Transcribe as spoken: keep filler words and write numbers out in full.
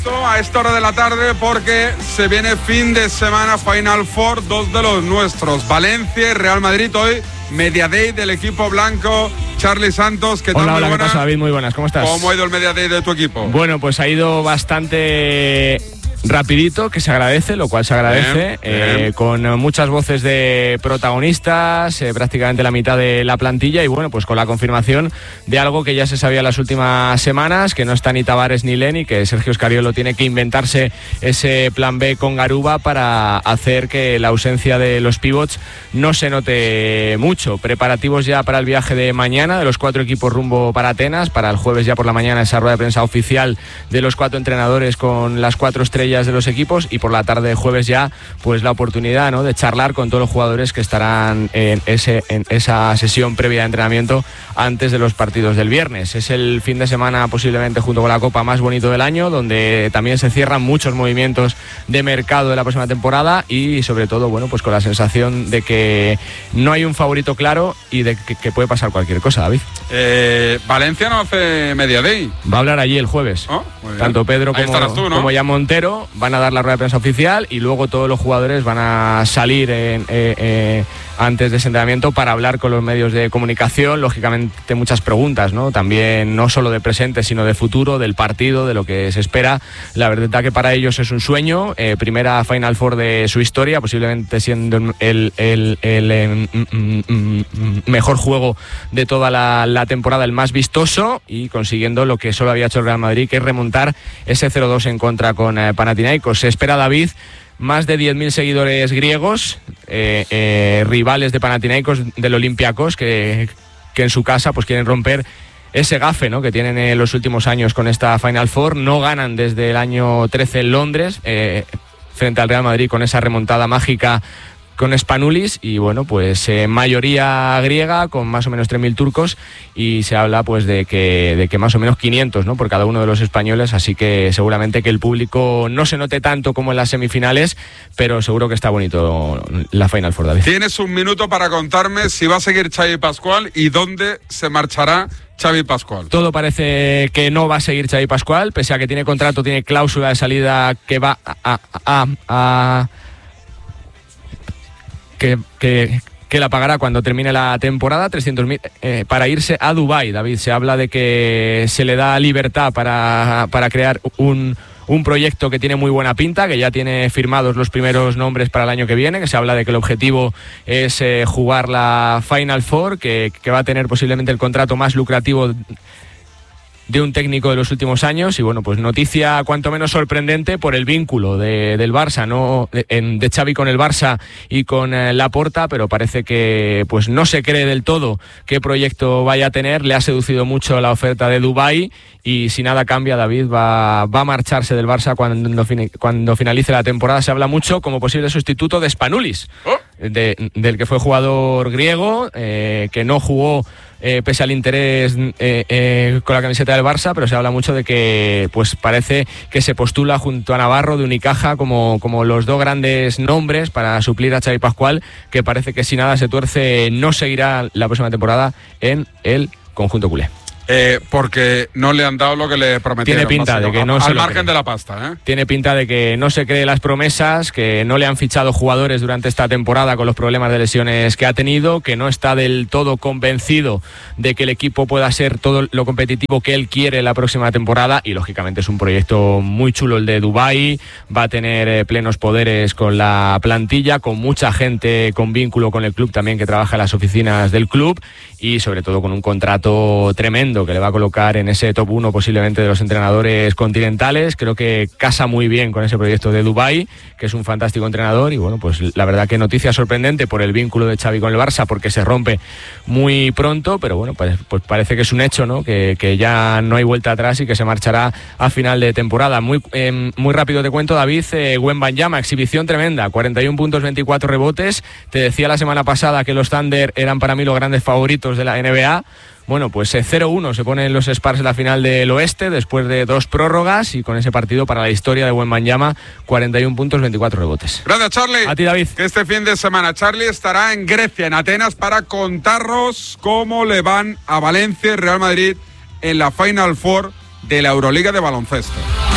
A esta hora de la tarde porque se viene fin de semana Final Four, dos de los nuestros, Valencia y Real Madrid. Hoy Media Day del equipo blanco. Charly Santos, ¿qué tal? Hola, hola, muy ¿qué pasa, David? Muy buenas, ¿cómo estás? ¿Cómo ha ido el Media Day de tu equipo? Bueno, pues ha ido bastante rapidito, que se agradece, lo cual se agradece, bien, eh, bien. Con muchas voces de protagonistas, eh, prácticamente la mitad de la plantilla, y bueno, pues con la confirmación de algo que ya se sabía las últimas semanas, que no está ni Tavares ni Leni, que Sergio Scariolo tiene que inventarse ese plan B con Garuba para hacer que la ausencia de los pivots no se note mucho. Preparativos ya para el viaje de mañana de los cuatro equipos rumbo para Atenas, para el jueves ya por la mañana esa rueda de prensa oficial de los cuatro entrenadores con las cuatro estrellas de los equipos, y por la tarde de jueves ya pues la oportunidad, ¿no?, de charlar con todos los jugadores que estarán en, ese, en esa sesión previa de entrenamiento antes de los partidos del viernes. Es el fin de semana posiblemente junto con la Copa más bonito del año, donde también se cierran muchos movimientos de mercado de la próxima temporada, y sobre todo, bueno, pues con la sensación de que no hay un favorito claro y de que, que puede pasar cualquier cosa, David. Eh, Valencia no hace Media Day. Va a hablar allí el jueves. Oh, tanto Pedro como, tú, ¿no? como ya Montero van a dar la rueda de prensa oficial, y luego todos los jugadores van a salir en, eh, eh, antes de ese entrenamiento para hablar con los medios de comunicación. Lógicamente muchas preguntas, ¿no? También no solo de presente, sino de futuro, del partido, de lo que se espera. La verdad que para ellos es un sueño, eh, primera Final Four de su historia, posiblemente siendo el, el, el, el eh, mm, mm, mm, mejor juego de toda la, la temporada, el más vistoso, y consiguiendo lo que solo había hecho el Real Madrid, que es remontar ese cero dos en contra con eh, Panathinaikos. Se espera, David, más de diez mil seguidores griegos, eh, eh, rivales de Panathinaikos, del Olympiacos, que, que en su casa pues quieren romper ese gafe, ¿no?, que tienen en los últimos años con esta Final Four. No ganan desde el año trece en Londres, eh, frente al Real Madrid, con esa remontada mágica con Spanoulis, y bueno, pues eh, mayoría griega, con más o menos tres mil turcos, y se habla pues de que, de que más o menos quinientos, ¿no?, por cada uno de los españoles, así que seguramente que el público no se note tanto como en las semifinales, pero seguro que está bonito la Final Four, David. Tienes un minuto para contarme si va a seguir Xavi Pascual y dónde se marchará Xavi Pascual. Todo parece que no va a seguir Xavi Pascual, pese a que tiene contrato, tiene cláusula de salida que va a... a, a, a Que, que, que la pagará cuando termine la temporada, trescientos mil, eh, para irse a Dubái, David. Se habla de que se le da libertad para, para crear un, un proyecto que tiene muy buena pinta, que ya tiene firmados los primeros nombres para el año que viene, que se habla de que el objetivo es eh, jugar la Final Four, que, que va a tener posiblemente el contrato más lucrativo de un técnico de los últimos años. Y bueno, pues noticia cuanto menos sorprendente por el vínculo de, del Barça, no de, de Xavi con el Barça y con eh, Laporta, pero parece que pues no se cree del todo qué proyecto vaya a tener. Le ha seducido mucho la oferta de Dubái, y si nada cambia, David va, va a marcharse del Barça cuando, cuando finalice la temporada. Se habla mucho como posible sustituto de Spanoulis, oh. de, del que fue jugador griego, eh, que no jugó Eh, pese al interés eh, eh, con la camiseta del Barça, pero se habla mucho de que pues parece que se postula junto a Navarro de Unicaja como, como los dos grandes nombres para suplir a Xavi Pascual, que parece que si nada se tuerce no seguirá la próxima temporada en el conjunto culé. Eh, porque no le han dado lo que le prometieron. Tiene pinta de que no al se lo margen cree. de la pasta, ¿eh? Tiene pinta de que no se cree las promesas, que no le han fichado jugadores durante esta temporada con los problemas de lesiones que ha tenido, que no está del todo convencido de que el equipo pueda ser todo lo competitivo que él quiere la próxima temporada, y lógicamente es un proyecto muy chulo el de Dubái. Va a tener eh, plenos poderes con la plantilla, con mucha gente con vínculo con el club también que trabaja en las oficinas del club, y sobre todo con un contrato tremendo que le va a colocar en ese top uno posiblemente de los entrenadores continentales. Creo que casa muy bien con ese proyecto de Dubái, que es un fantástico entrenador. Y bueno, pues la verdad que noticia sorprendente por el vínculo de Xavi con el Barça, porque se rompe muy pronto, pero bueno, pues, pues parece que es un hecho, ¿no?, que, que ya no hay vuelta atrás y que se marchará a final de temporada. Muy, eh, muy rápido te cuento, David, eh, Wembanyama, exhibición tremenda, cuarenta y un puntos, veinticuatro rebotes. Te decía la semana pasada que los Thunder eran para mí los grandes favoritos de la N B A. Bueno, pues cero uno se ponen los Spurs en la final del oeste después de dos prórrogas, y con ese partido para la historia de Wembanyama, cuarenta y un puntos, veinticuatro rebotes. Gracias, Charly. A ti, David. Que este fin de semana Charly estará en Grecia, en Atenas, para contarnos cómo le van a Valencia y Real Madrid en la Final Four de la Euroliga de baloncesto.